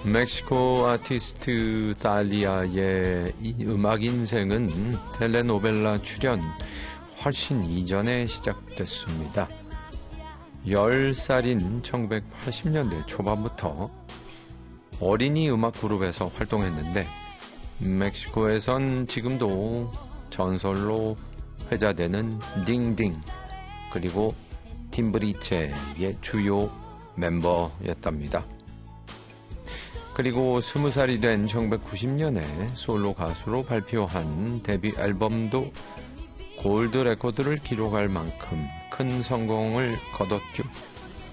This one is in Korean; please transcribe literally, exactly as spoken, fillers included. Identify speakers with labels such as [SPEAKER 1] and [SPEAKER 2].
[SPEAKER 1] 멕시코 아티스트 달리아의 이 음악 인생은 텔레노벨라 출연 훨씬 이전에 시작됐습니다. 열 살인 천구백팔십 년대 초반부터 어린이 음악 그룹에서 활동했는데 멕시코에선 지금도 전설로 회자되는 딩딩 그리고 팀브리체의 주요 멤버였답니다. 그리고 스무 살이 된 천구백구십 년에 솔로 가수로 발표한 데뷔 앨범도 골드 레코드를 기록할 만큼 큰 성공을 거뒀죠.